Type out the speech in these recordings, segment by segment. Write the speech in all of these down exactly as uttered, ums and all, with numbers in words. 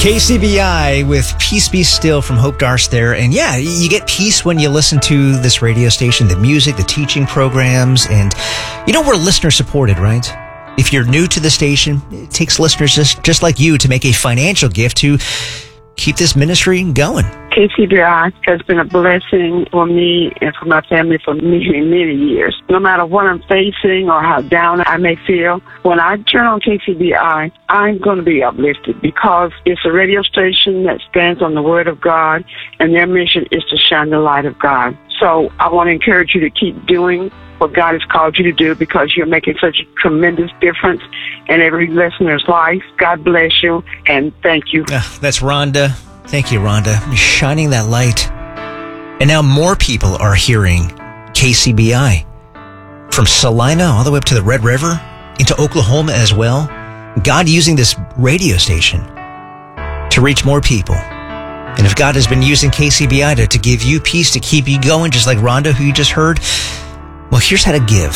K C B I with Peace Be Still from Hope Darst there. And yeah, you get peace when you listen to this radio station, the music, the teaching programs. And you know, we're listener supported, right? If you're new to the station, it takes listeners just, just like you to make a financial gift to keep this ministry going. K C B I has been a blessing for me and for my family for many, many years. No matter what I'm facing or how down I may feel, when I turn on K C B I, I'm going to be uplifted because it's a radio station that stands on the Word of God, and their mission is to shine the light of God. So I want to encourage you to keep doing what God has called you to do because you're making such a tremendous difference in every listener's life. God bless you, and thank you. Uh, that's Rhonda. Thank you, Rhonda. Shining that light. And now more people are hearing K C B I. From Salina all the way up to the Red River, into Oklahoma as well. God using this radio station to reach more people. And if God has been using K C B I to, to give you peace, to keep you going, just like Rhonda, who you just heard, well, here's how to give.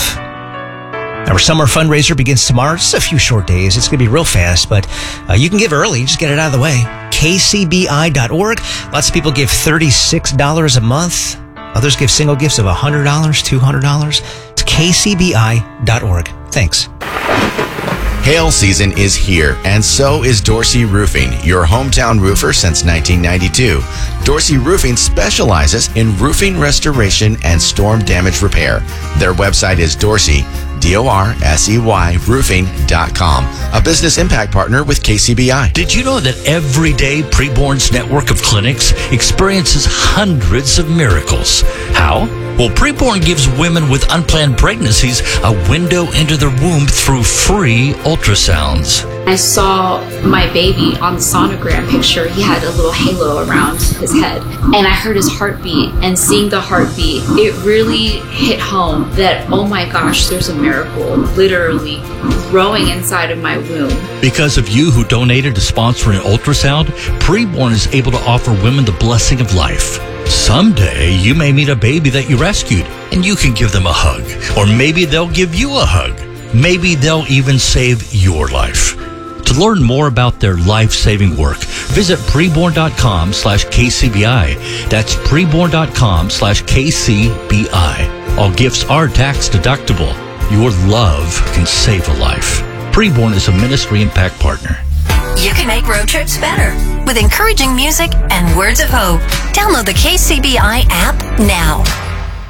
Our summer fundraiser begins tomorrow. Just a few short days. It's going to be real fast, but uh, you can give early. Just get it out of the way. K C B I dot org. Lots of people give thirty-six dollars a month. Others give single gifts of one hundred dollars, two hundred dollars. It's K C B I dot org. Thanks. Hail season is here, and so is Dorsey Roofing, your hometown roofer since nineteen ninety-two. Dorsey Roofing specializes in roofing restoration and storm damage repair. Their website is Dorsey, D O R S E Y, roofing dot com, a business impact partner with K C B I. Did you know that every day Preborn's network of clinics experiences hundreds of miracles? How? Well, Preborn gives women with unplanned pregnancies a window into their womb through free ultrasounds. I saw my baby on the sonogram picture. He had a little halo around his head, and I heard his heartbeat, and seeing the heartbeat, it really hit home that, oh my gosh, there's a miracle literally growing inside of my womb. Because of you who donated to sponsor an ultrasound, Preborn is able to offer women the blessing of life. Someday, you may meet a baby that you rescued, and you can give them a hug. Or maybe they'll give you a hug. Maybe they'll even save your life. To learn more about their life-saving work, visit preborn.com slash KCBI. That's preborn.com slash KCBI. All gifts are tax deductible. Your love can save a life. Preborn is a ministry impact partner. You can make road trips better with encouraging music and words of hope. Download the K C B I app now.